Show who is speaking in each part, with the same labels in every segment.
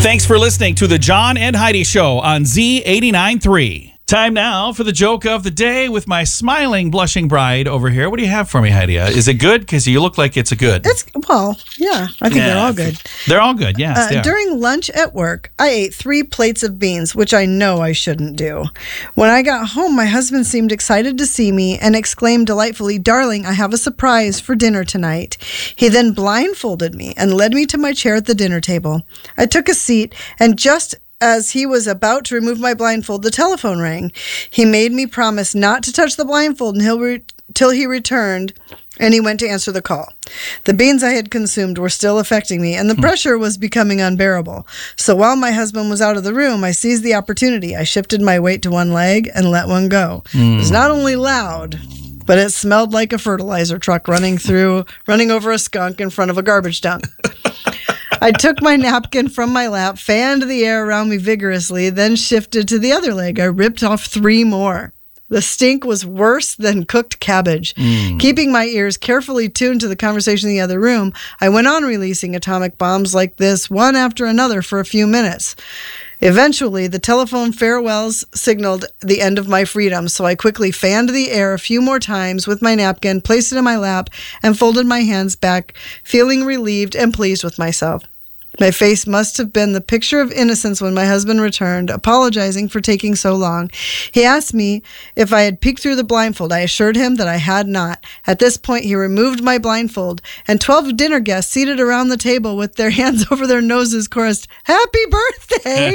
Speaker 1: Thanks for listening to the John and Heidi Show on Z89.3. Time now for the joke of the day with my smiling, blushing bride over here. What do you have for me, Heidi? Is it good? Because you look like it's a good.
Speaker 2: Yeah. I think they're all good.
Speaker 1: They're all good, yes. They are.
Speaker 2: During lunch at work, I ate 3 plates of beans, which I know I shouldn't do. When I got home, my husband seemed excited to see me and exclaimed delightfully, "Darling, I have a surprise for dinner tonight." He then blindfolded me and led me to my chair at the dinner table. I took a seat, and just as he was about to remove my blindfold, the telephone rang. He made me promise not to touch the blindfold until he returned, and he went to answer the call. The beans I had consumed were still affecting me, and the pressure was becoming unbearable. So while my husband was out of the room, I seized the opportunity. I shifted my weight to one leg and let one go. It was not only loud, but it smelled like a fertilizer truck running over a skunk in front of a garbage dump. I took my napkin from my lap, fanned the air around me vigorously, then shifted to the other leg. I ripped off 3 more. The stink was worse than cooked cabbage. Keeping my ears carefully tuned to the conversation in the other room, I went on releasing atomic bombs like this, one after another, for a few minutes. Eventually, the telephone farewells signaled the end of my freedom, so I quickly fanned the air a few more times with my napkin, placed it in my lap, and folded my hands back, feeling relieved and pleased with myself. My face must have been the picture of innocence when my husband returned, apologizing for taking so long. He asked me if I had peeked through the blindfold. I assured him that I had not. At this point, he removed my blindfold, and 12 dinner guests seated around the table with their hands over their noses chorused, "Happy birthday!"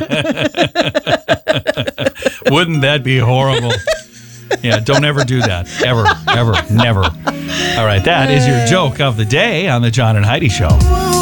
Speaker 1: Wouldn't that be horrible? Yeah, don't ever do that. Ever, never. All right, that is your joke of the day on the John and Heidi Show.